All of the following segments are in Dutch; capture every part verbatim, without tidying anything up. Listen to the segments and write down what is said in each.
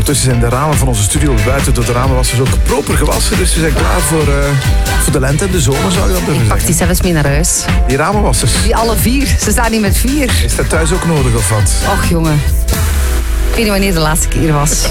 Ondertussen zijn de ramen van onze studio buiten door de ramenwassers ook proper gewassen. Dus we zijn klaar voor, uh, voor de lente en de zomer, zou je dat durven Ik pak zeggen. die zelfs mee naar huis. Die ramenwassers. Die alle vier. Ze staan niet met vier. Is dat thuis ook nodig of wat? Och jongen. Ik weet niet wanneer de laatste keer was.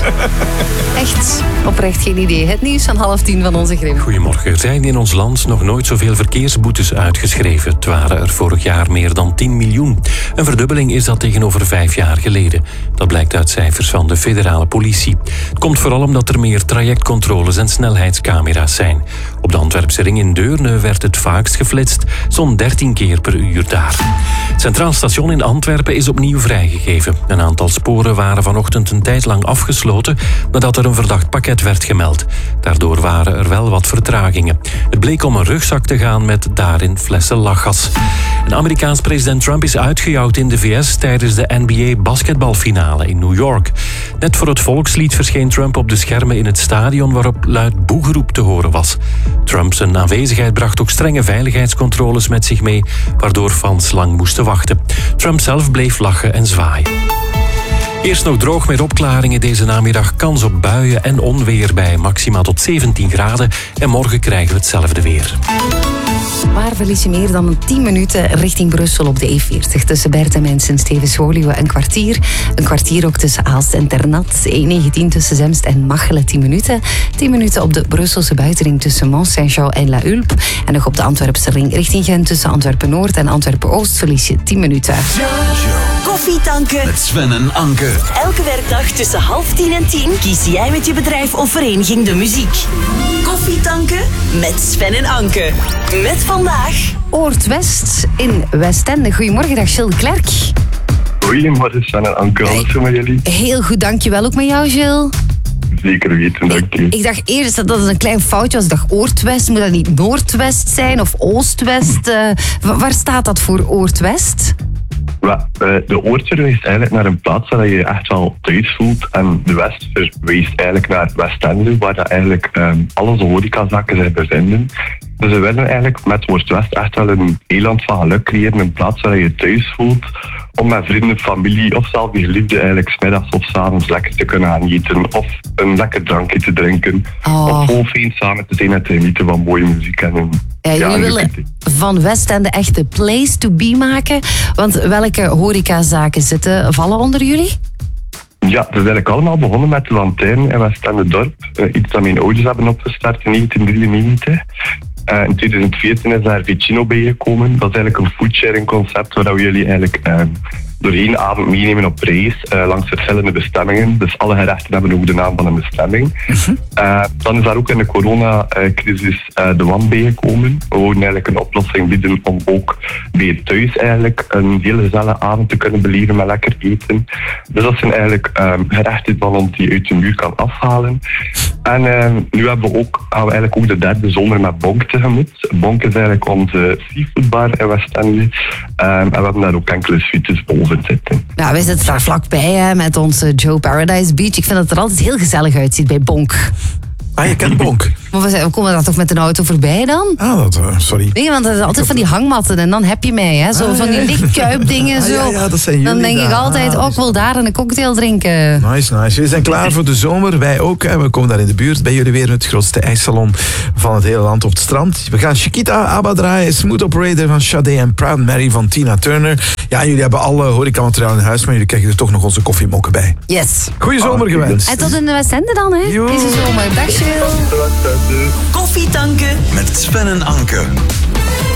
Echt, oprecht geen idee. Het nieuws van half tien van onze Grim. Goedemorgen. Er zijn in ons land nog nooit zoveel verkeersboetes uitgeschreven. Het waren er vorig jaar meer dan tien miljoen. Een verdubbeling is dat tegenover vijf jaar geleden. Dat blijkt uit cijfers van de federale politie. Het komt vooral omdat er meer trajectcontroles en snelheidscamera's zijn. Op de Antwerpse ring in Deurne werd het vaakst geflitst, zo'n dertien keer per uur daar. Het Centraal Station in Antwerpen is opnieuw vrijgegeven. Een aantal sporen waren vanochtend een tijd lang afgesloten nadat er een verdacht pakket werd gemeld. Daardoor waren er wel wat vertragingen. Het bleek om een rugzak te gaan met daarin flessen lachgas. Een Amerikaans president Trump is uitgejouwd in de V S tijdens de N B A basketbalfinale in New York. Net voor het volkslied verscheen Trump op de schermen in het stadion waarop luid boegeroep te horen was. Trumps aanwezigheid bracht ook strenge veiligheidscontroles met zich mee, waardoor fans lang moesten wachten. Trump zelf bleef lachen en zwaaien. Eerst nog droog met opklaringen deze namiddag. Kans op buien en onweer bij maximaal tot zeventien graden. En morgen krijgen we hetzelfde weer. Waar verlies je meer dan tien minuten richting Brussel op de E veertig? Tussen Bertemens en Stevens-Woluwe een kwartier. Een kwartier ook tussen Aalst en Ternat. E negentien tussen Zemst en Machelen tien minuten. tien minuten op de Brusselse buitenring tussen Mont Saint-Jean en La Hulpe. En nog op de Antwerpse ring richting Gent tussen Antwerpen-Noord en Antwerpen-Oost verlies je tien minuten. Koffietanken met Sven en Anke. Elke werkdag tussen half tien en tien kies jij met je bedrijf of vereniging de muziek. Koffietanken met Sven en Anke. Met vandaag Oord-West in Westende. Goedemorgen, dag Gilles de Klerk. Goedemorgen Sven en Anke, alles goed met jullie? Heel goed, dankjewel. Ook met jou, Gilles? Zeker weten, dank je. Ik dacht eerst dat het een klein foutje was. Ik dacht Oord-West, moet dat niet Noord-West zijn of Oost-West? Uh, waar staat dat voor Oord-West? Ja, de Oord verwijst eigenlijk naar een plaats waar je je echt wel thuis voelt. En de West verwijst eigenlijk naar Westende, waar dat eigenlijk um, al onze horecazaken zich bevinden. Dus we willen eigenlijk met Oord-West echt wel een eiland van geluk creëren. Een plaats waar je je thuis voelt. Om met vrienden, familie of zelfs je geliefde eigenlijk 's middags of 's avonds lekker te kunnen gaan eten. Of een lekker drankje te drinken. Oh. Of gewoon fijn samen te zijn en te genieten van mooie muziek. En een, ja, ja, jullie willen van Westende echt de place to be maken. Want welke horecazaken zitten, vallen onder jullie? Ja, het is eigenlijk allemaal begonnen met de Lanterne in Westende Dorp. Uh, iets dat mijn ouders hebben opgestart in negentien drieënnegentig. Uh, in tweeduizend veertien is daar Vicino bijgekomen. Dat is eigenlijk een foodsharing concept waar we jullie eigenlijk uh, doorheen avond meenemen op reis uh, langs verschillende bestemmingen. Dus alle gerechten hebben ook de naam van een bestemming. Uh-huh. Uh, dan is daar ook in de coronacrisis uh, de W A M bijgekomen. We wouden eigenlijk een oplossing bieden om ook bij je thuis eigenlijk een hele gezellige avond te kunnen beleven met lekker eten. Dus dat zijn eigenlijk um, gerechten van ons die je uit de muur kan afhalen. En uh, nu hebben we ook, gaan we eigenlijk ook de derde zomer met Bonk tegemoet. Bonk is eigenlijk onze seafoodbar in Westende. Um, en we hebben daar ook enkele suites boven zitten. Ja, wij zitten daar vlakbij hè, met onze Joe Paradise Beach. Ik vind dat het er altijd heel gezellig uitziet bij Bonk. Ah, je kent Bonk. Maar we komen daar toch met een auto voorbij dan? Ah, dat, uh, sorry. Nee, want dat is altijd van die hangmatten en dan heb je mij, hè. Zo ah, van die lichtkuipdingen. Ah, zo. ja, ja, dat zijn jullie dan denk daar. ik altijd, ah, ook wel daar een cocktail drinken. Nice, nice. Jullie zijn klaar voor de zomer. Wij ook. Hè. We komen daar in de buurt. Bij jullie weer het grootste ijssalon van het hele land op het strand. We gaan Chiquita, ABBA draaien, Smooth Operator van Sade en Proud Mary van Tina Turner. Ja, jullie hebben alle horecamateriaal in huis, maar jullie krijgen er toch nog onze koffiemokken bij. Yes. Goeie zomer ah, gewenst. En tot in de Westende dan, hè? Jo. Deze zomer. Dag, Gilles. koffietanken Met Sven en Anke.